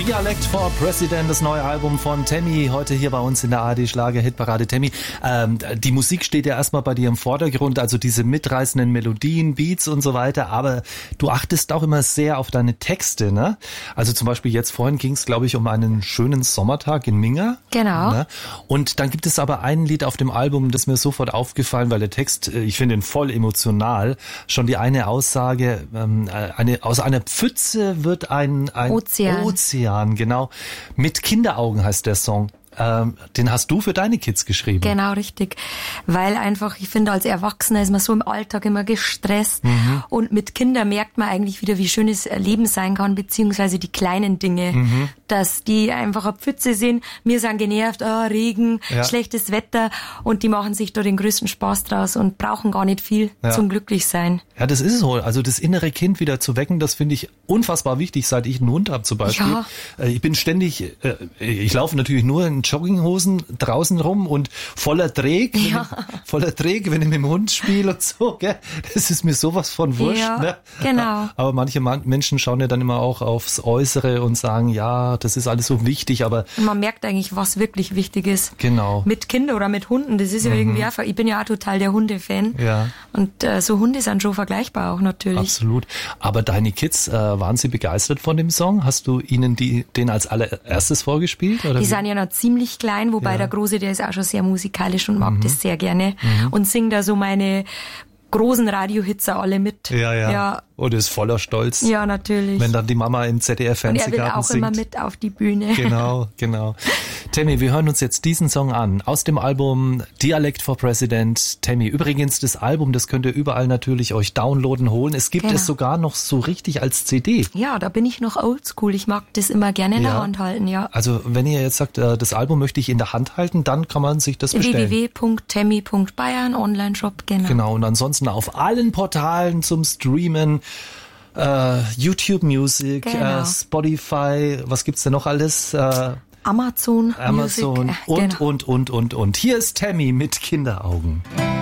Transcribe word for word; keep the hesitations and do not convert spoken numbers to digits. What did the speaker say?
Dialect for President, das neue Album von Tammy, heute hier bei uns in der A R D Schlager-Hitparade. Tammy, ähm, die Musik steht ja erstmal bei dir im Vordergrund, also diese mitreißenden Melodien, Beats und so weiter, aber du achtest auch immer sehr auf deine Texte, ne? Also zum Beispiel jetzt vorhin ging es, glaube ich, um einen schönen Sommertag in Minga. Genau. Ne? Und dann gibt es aber ein Lied auf dem Album, das ist mir sofort aufgefallen, weil der Text, ich finde ihn voll emotional, schon die eine Aussage, ähm, eine, aus einer Pfütze wird ein, ein Ozean. Ozean. Genau. Mit Kinderaugen heißt der Song. Ähm, den hast du für deine Kids geschrieben. Genau, richtig. Weil einfach, ich finde, als Erwachsener ist man so im Alltag immer gestresst. Mhm. Und mit Kindern merkt man eigentlich wieder, wie schön das Leben sein kann, beziehungsweise die kleinen Dinge. Mhm. Dass die einfach eine Pfütze sehen, wir sind genervt, oh, Regen, ja. schlechtes Wetter. Und die machen sich da den größten Spaß draus und brauchen gar nicht viel ja. zum Glücklichsein. Ja, das ist so. Also das innere Kind wieder zu wecken, das finde ich unfassbar wichtig, seit ich einen Hund habe zum Beispiel. Ja. Ich bin ständig, ich laufe natürlich nur in Jogginghosen draußen rum und voller Träg, ja. ich, voller Träg, wenn ich mit dem Hund spiele und so, gell? Das ist mir sowas von wurscht. Ja, ne? genau. Aber manche Menschen schauen ja dann immer auch aufs Äußere und sagen, ja, das ist alles so wichtig, aber... Man merkt eigentlich, was wirklich wichtig ist. Genau. Mit Kindern oder mit Hunden, das ist ja mhm. irgendwie einfach, ich bin ja auch total der Hundefan. Ja. Und äh, so Hunde sind schon vergleichbar auch natürlich. Absolut. Aber deine Kids, äh, waren sie begeistert von dem Song? Hast du ihnen die, den als allererstes vorgespielt? Oder die wie? sind ja noch ziemlich klein, wobei ja. der Große, der ist auch schon sehr musikalisch und mag mhm. das sehr gerne mhm. und singt da so meine großen Radiohits alle mit. Ja, ja. ja. Und ist voller Stolz. Ja, natürlich. Wenn dann die Mama im Z D F-Fernsehgarten singt. Und er will auch singt. immer mit auf die Bühne. Genau, genau. Tammy, wir hören uns jetzt diesen Song an. Aus dem Album Dialect for President. Tammy, übrigens das Album, das könnt ihr überall natürlich euch downloaden, holen. Es gibt genau. es sogar noch so richtig als C D. Ja, da bin ich noch oldschool. Ich mag das immer gerne in ja. der Hand halten, ja. Also wenn ihr jetzt sagt, das Album möchte ich in der Hand halten, dann kann man sich das bestellen. w w w punkt tammy punkt bayern, Online-Shop, genau. Genau, und ansonsten auf allen Portalen zum Streamen. Uh, YouTube Music, genau. uh, Spotify, was gibt's denn noch alles? Uh, Amazon, Amazon Music, und, genau. und, und, und, und. Hier ist Tammy mit Kinderaugen.